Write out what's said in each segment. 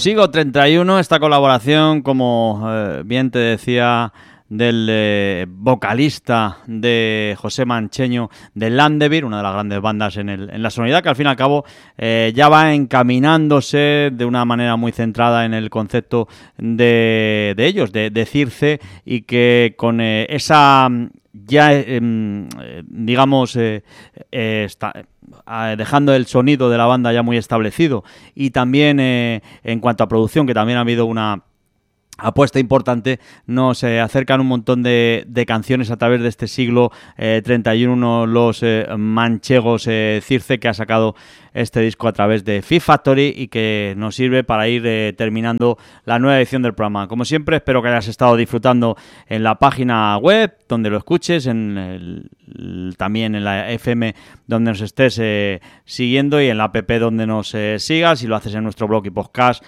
Sigo 31, esta colaboración, como bien te decía, del vocalista de José Mancheño de Landevir, una de las grandes bandas en la sonoridad, que al fin y al cabo ya va encaminándose de una manera muy centrada en el concepto de ellos, de Circe, y que con esa ya, digamos, está dejando el sonido de la banda ya muy establecido, y también en cuanto a producción, que también ha habido una apuesta importante, nos acercan un montón de canciones a través de este siglo 31, los manchegos Circe, que ha sacado este disco a través de Fifth Factory y que nos sirve para ir terminando la nueva edición del programa. Como siempre, espero que hayas estado disfrutando en la página web donde lo escuches, también en la FM donde nos estés siguiendo, y en la app donde nos sigas. Si lo haces en nuestro blog y podcast,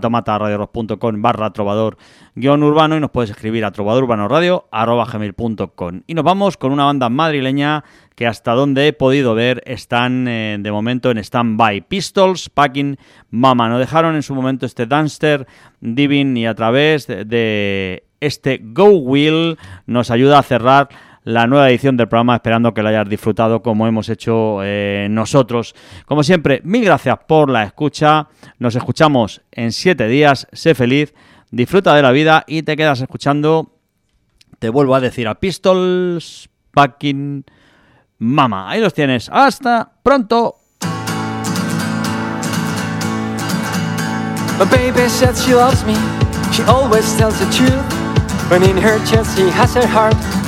asaltomataradiorock.com/trovador-urbano, y nos puedes escribir a trovadorurbanoradio@gmail.com. Y nos vamos con una banda madrileña que, hasta donde he podido ver, están de momento en stand-by. Pistols Packing Mama. Nos dejaron en su momento este Dumpster Diving, y a través de este Go Will nos ayuda a cerrar la nueva edición del programa, esperando que lo hayas disfrutado como hemos hecho nosotros. Como siempre, mil gracias por la escucha. Nos escuchamos en 7 días. Sé feliz, disfruta de la vida y te quedas escuchando, te vuelvo a decir, a Pistols Packing Mama. Ahí los tienes. ¡Hasta pronto! My baby said she loves me. She always tells the truth. When in her chest she has her heart.